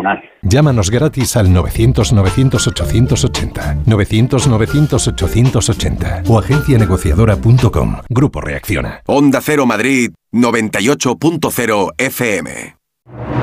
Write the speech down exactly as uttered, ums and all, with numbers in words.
fenomenal. Llámanos gratis al novecientos novecientos ochocientos ochenta, novecientos novecientos ochocientos ochenta o agencia negociadora punto com. Grupo Reacciona. Onda Cero Madrid noventa y ocho punto cero F M.